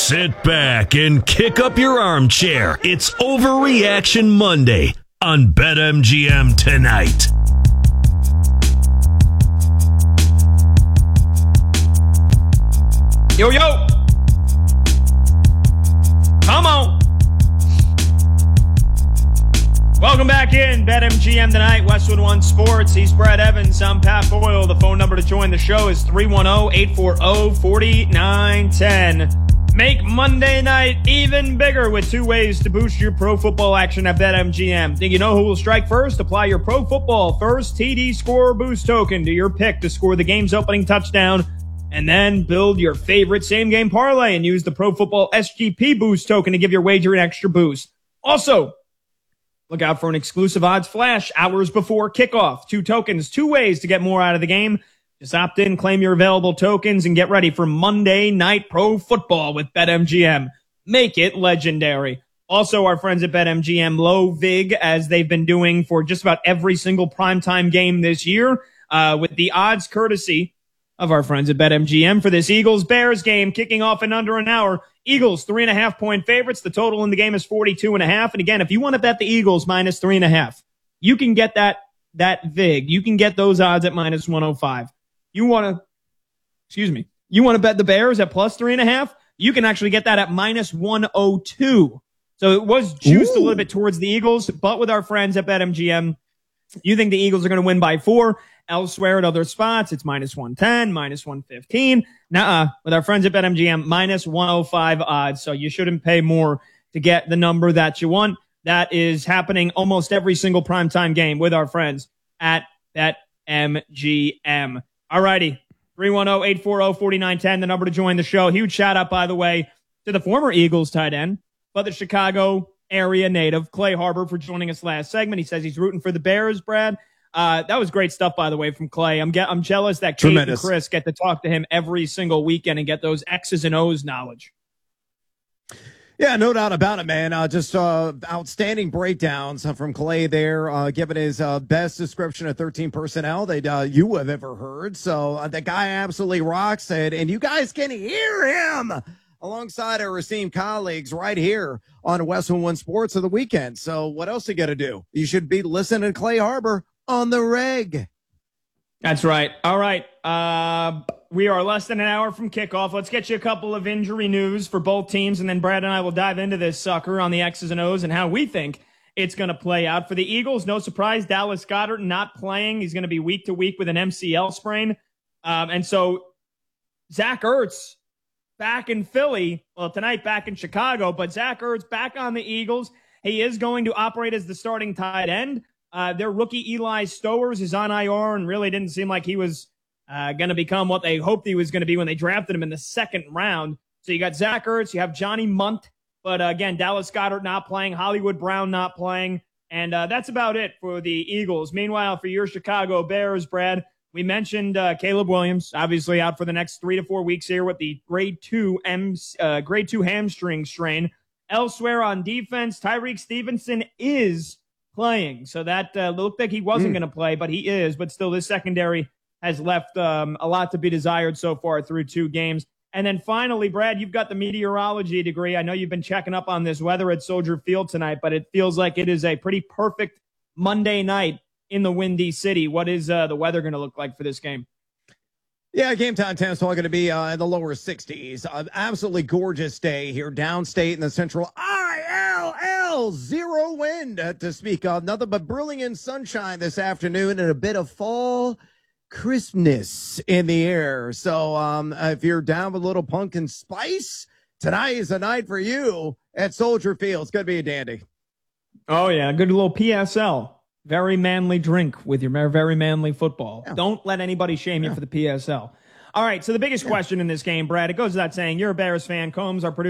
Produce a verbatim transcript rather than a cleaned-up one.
Sit back and kick up your armchair. It's Overreaction Monday on BetMGM tonight. Yo, yo. Come on. Welcome back in. BetMGM tonight, Westwood One Sports. He's Brad Evans. I'm Pat Boyle. The phone number to join the show is three one zero, eight four zero, four nine one zero. Make Monday night even bigger with two ways to boost your pro football action at BetMGM. Think you know who will strike first? Apply your Pro Football First T D Score Boost token to your pick to score the game's opening touchdown, and then build your favorite same-game parlay and use the Pro Football S G P Boost token to give your wager an extra boost. Also, look out for an exclusive odds flash hours before kickoff. Two tokens, two ways to get more out of the game. Just opt in, claim your available tokens, and get ready for Monday Night Pro Football with BetMGM. Make it legendary. Also, our friends at BetMGM low vig, as they've been doing for just about every single primetime game this year, uh, with the odds courtesy of our friends at BetMGM for this Eagles-Bears game kicking off in under an hour. Eagles, three and a half point favorites. The total in the game is forty-two and a half. And again, if you want to bet the Eagles minus three and a half, you can get that, that vig. You can get those odds at minus one oh five. You want to, excuse me, you want to bet the Bears at plus three and a half? You can actually get that at minus one oh two. So it was juiced Ooh. a little bit towards the Eagles, but with our friends at BetMGM, you think the Eagles are going to win by four. Elsewhere at other spots, it's minus one ten, minus one fifteen. Nuh-uh. With our friends at BetMGM, minus one oh five odds. So you shouldn't pay more to get the number that you want. That is happening almost every single primetime game with our friends at BetMGM. All righty. three one zero, eight four zero, four nine one zero, the number to join the show. Huge shout out, by the way, to the former Eagles tight end, but the Chicago area native, Clay Harbor, for joining us last segment. He says he's rooting for the Bears, Brad. Uh, that was great stuff, by the way, from Clay. I'm get, I'm jealous that Kate Tremendous. and Chris get to talk to him every single weekend and get those X's and O's knowledge. Yeah, no doubt about it, man. Uh, just uh, outstanding breakdowns from Clay there, uh, giving his uh, best description of thirteen personnel that uh, you have ever heard. So uh, the guy absolutely rocks it, and you guys can hear him alongside our esteemed colleagues right here on Westwood One Sports of the weekend. So what else you got to do? You should be listening to Clay Harbor on the reg. That's right. All right. Uh, we are less than an hour from kickoff. Let's get you a couple of injury news for both teams, and then Brad and I will dive into this sucker on the X's and O's and how we think it's going to play out. For the Eagles, no surprise, Dallas Goedert not playing. He's going to be week to week with an M C L sprain. Um, and so Zach Ertz back in Philly, well, tonight back in Chicago, but Zach Ertz back on the Eagles. He is going to operate as the starting tight end. Uh, their rookie Eli Stowers is on I R and really didn't seem like he was uh, going to become what they hoped he was going to be when they drafted him in the second round. So you got Zach Ertz, you have Johnny Munt, but uh, again, Dallas Goedert not playing, Hollywood Brown not playing, and uh, that's about it for the Eagles. Meanwhile, for your Chicago Bears, Brad, we mentioned uh, Caleb Williams, obviously out for the next three to four weeks here with the grade two M, uh, grade two hamstring strain. Elsewhere on defense, Tyreek Stevenson is playing. So that uh, looked like he wasn't mm. going to play, but he is. But still, this secondary has left um, a lot to be desired so far through two games. And then finally, Brad, you've got the meteorology degree. I know you've been checking up on this weather at Soldier Field tonight, but it feels like it is a pretty perfect Monday night in the Windy City. What is uh, the weather going to look like for this game? Yeah, game time temps are going to be uh, in the lower sixties. Uh, absolutely gorgeous day here downstate in the central I L L. Zero wind uh, to speak of. Nothing but brilliant sunshine this afternoon and a bit of fall crispness in the air. So um, if you're down with a little pumpkin spice, tonight is a night for you at Soldier Field. It's going to be a dandy. Oh, yeah. Good little P S L. Very manly drink with your very manly football. Yeah. Don't let anybody shame you yeah. for the P S L. All right, so the biggest yeah. question in this game, Brad, it goes without saying, you're a Bears fan. Combs, our producer,